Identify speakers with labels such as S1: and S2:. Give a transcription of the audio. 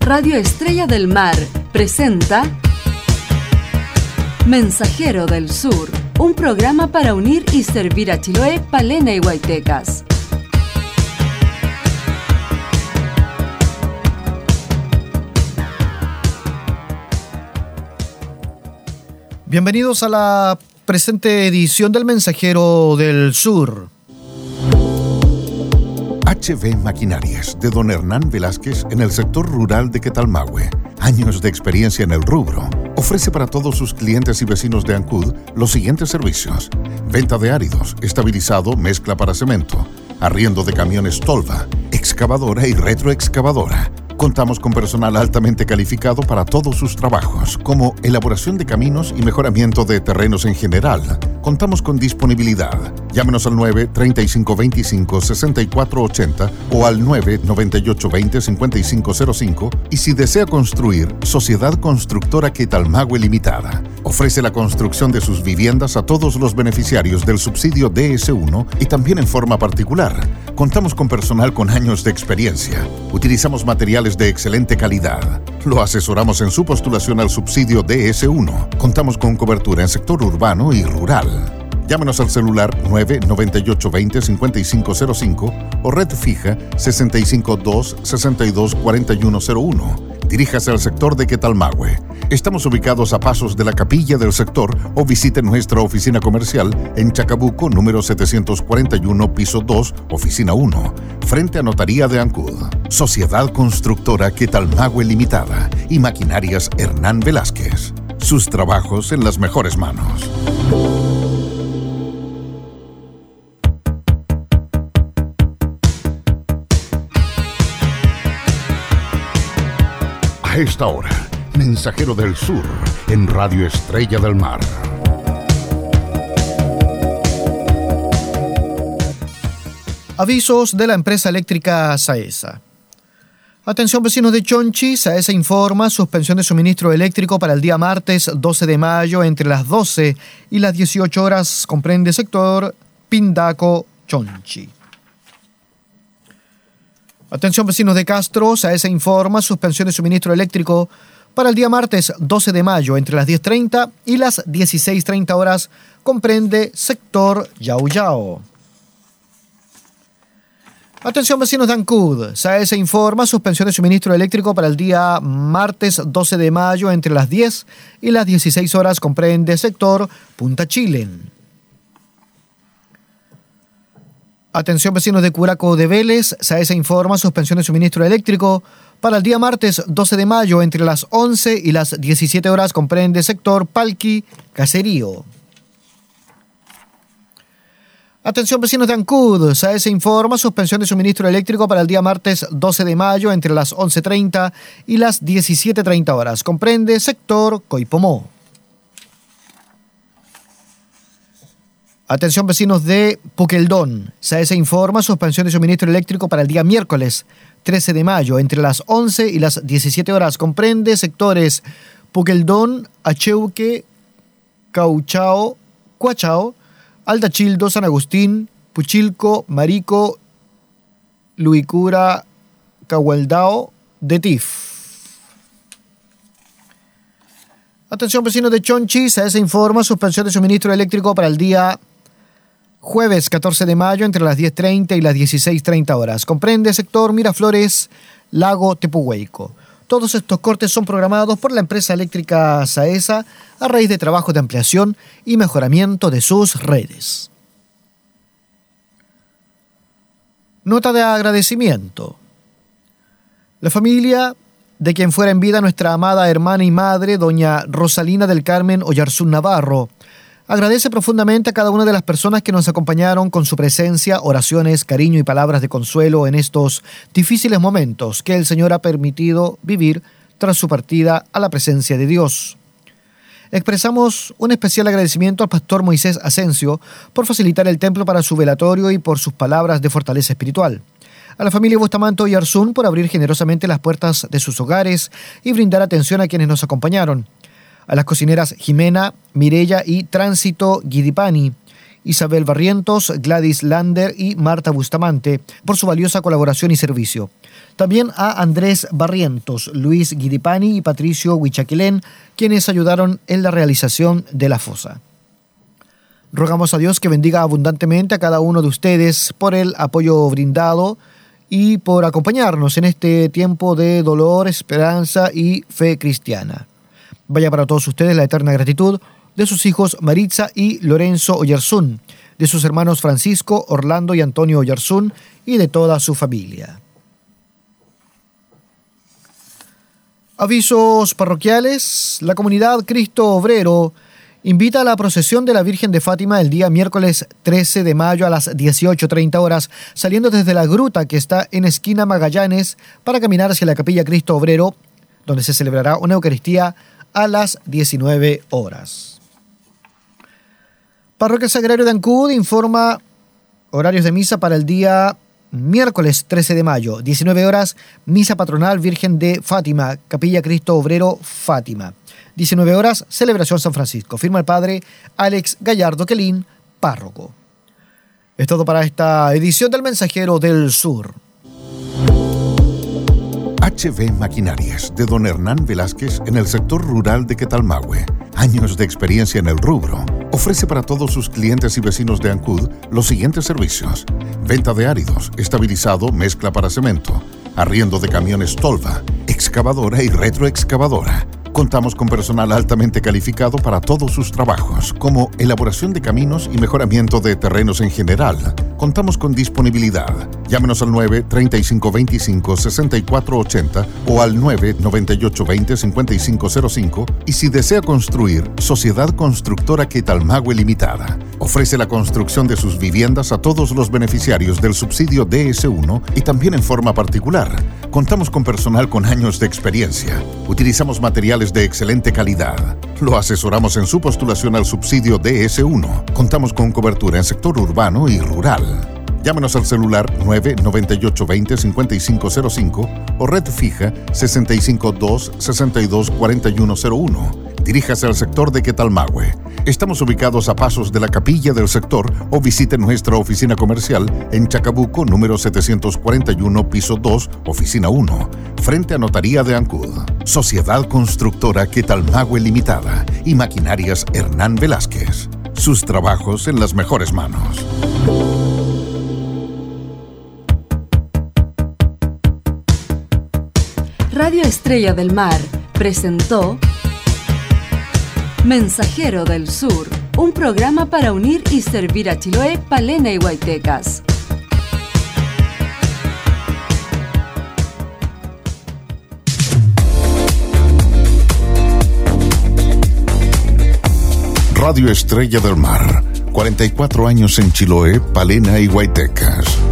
S1: Radio Estrella del Mar presenta Mensajero del Sur, un programa para unir y servir a Chiloé, Palena y Huaytecas.
S2: Bienvenidos a la presente edición del Mensajero del Sur.
S3: HB Maquinarias, de don Hernán Velázquez, en el sector rural de Quetalmahue. Años de experiencia en el rubro. Ofrece para todos sus clientes y vecinos de Ancud los siguientes servicios: venta de áridos, estabilizado, mezcla para cemento, arriendo de camiones tolva, excavadora y retroexcavadora. Contamos con personal altamente calificado para todos sus trabajos, como elaboración de caminos y mejoramiento de terrenos en general. Contamos con disponibilidad. Llámenos al 9-3525-6480 o al 9-9820-5505 y si desea construir, Sociedad Constructora Quetalmahue Limitada. Ofrece la construcción de sus viviendas a todos los beneficiarios del subsidio DS1 y también en forma particular. Contamos con personal con años de experiencia. Utilizamos materiales de excelente calidad. Lo asesoramos en su postulación al subsidio DS1. Contamos con cobertura en sector urbano y rural. Llámenos al celular 9-9820-5505 o red fija 652-624101. Diríjase al sector de Quetalmahue. Estamos ubicados a pasos de la capilla del sector o visite nuestra oficina comercial en Chacabuco, número 741, piso 2, oficina 1, frente a Notaría de Ancud. Sociedad Constructora Quetalmahue Limitada y Maquinarias Hernán Velázquez. Sus trabajos en las mejores manos. A esta hora, Mensajero del Sur, en Radio Estrella del Mar.
S2: Avisos de la empresa eléctrica Saesa. Atención vecinos de Chonchi, Saesa informa suspensión de suministro eléctrico para el día martes 12 de mayo entre las 12 y las 18 horas, comprende sector Pindaco, Chonchi. Atención vecinos de Castro, Saesa informa suspensión de suministro eléctrico para el día martes 12 de mayo entre las 10:30 y las 16:30 horas, comprende sector Yao Yao. Atención vecinos de Ancud, Saesa informa suspensión de suministro eléctrico para el día martes 12 de mayo entre las 10 y las 16 horas, comprende sector Punta Chilen. Atención vecinos de Curaco de Vélez, Saesa informa suspensión de suministro eléctrico para el día martes 12 de mayo entre las 11 y las 17 horas, comprende sector Palqui, Caserío. Atención vecinos de Ancud, Saesa informa suspensión de suministro eléctrico para el día martes 12 de mayo entre las 11:30 y las 17:30 horas, comprende sector Coipomó. Atención vecinos de Puqueldón, Saesa informa suspensión de suministro eléctrico para el día miércoles 13 de mayo entre las 11 y las 17 horas, comprende sectores Puqueldón, Acheuque, Cauchao, Cuachao, Aldachildo, San Agustín, Puchilco, Marico, Luicura, Cahualdao, Detif. Atención vecinos de Chonchi, Saesa informa suspensión de suministro eléctrico para el día jueves 14 de mayo entre las 10:30 y las 16:30 horas. Comprende sector Miraflores, Lago Tepuhueico. Todos estos cortes son programados por la empresa eléctrica Saesa a raíz de trabajos de ampliación y mejoramiento de sus redes. Nota de agradecimiento. La familia de quien fuera en vida nuestra amada hermana y madre, doña Rosalina del Carmen Oyarzún Navarro, agradece profundamente a cada una de las personas que nos acompañaron con su presencia, oraciones, cariño y palabras de consuelo en estos difíciles momentos que el Señor ha permitido vivir tras su partida a la presencia de Dios. Expresamos un especial agradecimiento al pastor Moisés Asensio por facilitar el templo para su velatorio y por sus palabras de fortaleza espiritual. A la familia Bustamante Oyarzún por abrir generosamente las puertas de sus hogares y brindar atención a quienes nos acompañaron. A las cocineras Jimena, Mireya y Tránsito Guidipani Isabel Barrientos, Gladys Lander y Marta Bustamante por su valiosa colaboración y servicio. También a Andrés Barrientos, Luis Guidipani y Patricio Huichaquilén, quienes ayudaron en la realización de la fosa. Rogamos a Dios que bendiga abundantemente a cada uno de ustedes por el apoyo brindado y por acompañarnos en este tiempo de dolor, esperanza y fe cristiana. Vaya para todos ustedes la eterna gratitud de sus hijos Maritza y Lorenzo Oyarzún, de sus hermanos Francisco, Orlando y Antonio Oyarzún y de toda su familia. Avisos parroquiales. La comunidad Cristo Obrero invita a la procesión de la Virgen de Fátima el día miércoles 13 de mayo a las 18:30 horas, saliendo desde la gruta que está en esquina Magallanes para caminar hacia la Capilla Cristo Obrero, donde se celebrará una Eucaristía a las 19 horas. Parroquia Sagrario de Ancud informa horarios de misa para el día miércoles 13 de mayo, 19 horas, misa patronal Virgen de Fátima, Capilla Cristo Obrero Fátima. 19 horas, celebración San Francisco. Firma el padre Alex Gallardo Quelín, párroco. Es todo para esta edición del Mensajero del Sur.
S3: HB Maquinarias, de don Hernán Velázquez, en el sector rural de Quetalmahue. Años de experiencia en el rubro. Ofrece para todos sus clientes y vecinos de Ancud los siguientes servicios: venta de áridos, estabilizado, mezcla para cemento, arriendo de camiones Tolva, excavadora y retroexcavadora. Contamos con personal altamente calificado para todos sus trabajos, como elaboración de caminos y mejoramiento de terrenos en general. Contamos con disponibilidad. Llámenos al 9-3525-6480 o al 9-9820-5505 y si desea construir, Sociedad Constructora Quetalmahue Limitada. Ofrece la construcción de sus viviendas a todos los beneficiarios del subsidio DS1 y también en forma particular. Contamos con personal con años de experiencia. Utilizamos materiales de excelente calidad. Lo asesoramos en su postulación al subsidio DS1. Contamos con cobertura en sector urbano y rural. Llámenos al celular 9-9820-5505 o red fija 652-624101. Diríjase al sector de Quetalmahue. Estamos ubicados a pasos de la capilla del sector o visite nuestra oficina comercial en Chacabuco, número 741, piso 2, oficina 1, frente a Notaría de Ancud. Sociedad Constructora Quetalmahue Limitada y Maquinarias Hernán Velázquez. Sus trabajos en las mejores manos.
S1: Radio Estrella del Mar presentó Mensajero del Sur, un programa para unir y servir a Chiloé, Palena y Huaytecas.
S3: Radio Estrella del Mar, 44 años en Chiloé, Palena y Huaytecas.